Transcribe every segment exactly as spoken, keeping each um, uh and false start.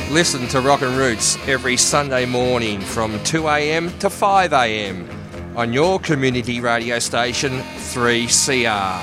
Listen to Rockin' Roots every Sunday morning from two a.m. to five a.m. on your community radio station three C R.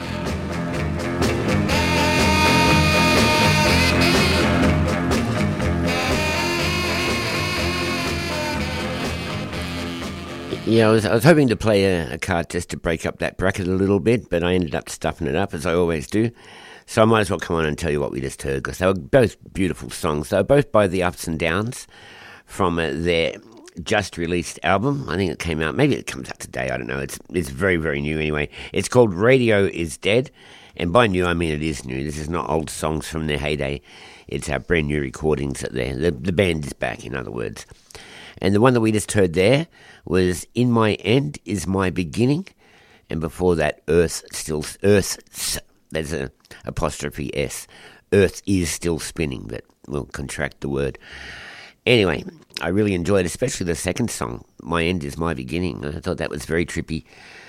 Yeah, I was, I was hoping to play a, a card just to break up that bracket a little bit, but I ended up stuffing it up, as I always do. So I might as well come on and tell you what we just heard, because they were both beautiful songs. They were both by the Ups and Downs from uh, their just-released album. I think it came out, maybe it comes out today, I don't know. It's it's very, very new anyway. It's called Radio Is Dead, and by new I mean it is new. This is not old songs from their heyday. It's our brand new recordings that they're, the, the band is back, in other words. And the one that we just heard there was In My End Is My Beginning, and before that, Earth Still... Earth... There's a apostrophe S. Earth is still spinning, but we'll contract the word. Anyway, I really enjoyed especially the second song, My End Is My Beginning. I thought that was very trippy.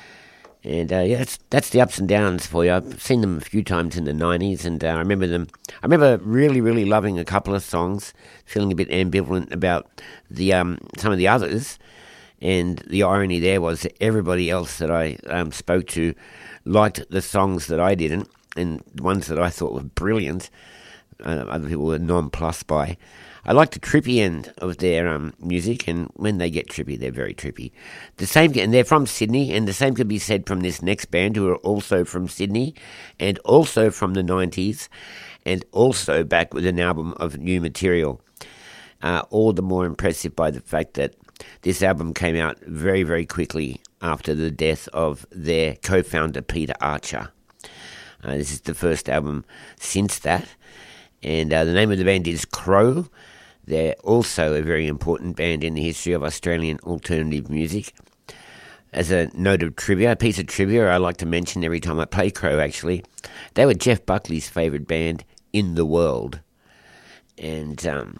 And uh, yeah, that's, that's the Ups and Downs for you. I've seen them a few times in the nineties, and uh, I remember them. I remember really, really loving a couple of songs, feeling a bit ambivalent about the um, some of the others. And the irony there was that everybody else that I um, spoke to liked the songs that I didn't, and the ones that I thought were brilliant, uh, other people were nonplussed by. I like the trippy end of their um, music, and when they get trippy, they're very trippy. The same, and they're from Sydney, and the same could be said from this next band, who are also from Sydney, and also from the nineties, and also back with an album of new material. Uh, all the more impressive by the fact that this album came out very, very quickly after the death of their co-founder, Peter Archer. Uh, this is the first album since that, and uh, the name of the band is Crow. They're also a very important band in the history of Australian alternative music. As a note of trivia, a piece of trivia I like to mention every time I play Crow, actually, they were Jeff Buckley's favourite band in the world. And um,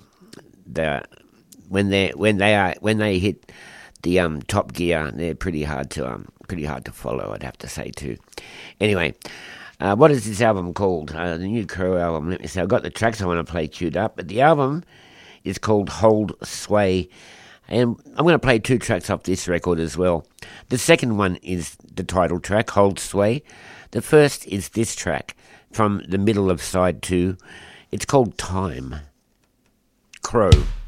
when they when they are when they hit the um, top gear, they're pretty hard to um pretty hard to follow, I'd have to say too. Anyway, uh, what is this album called? Uh, the new Crow album. Let me see. I've got the tracks I want to play queued up, but the album is called Hold Sway, and I'm going to play two tracks off this record as well. The second one is the title track, Hold Sway. The first is this track from the middle of side two. It's called Time. Crow.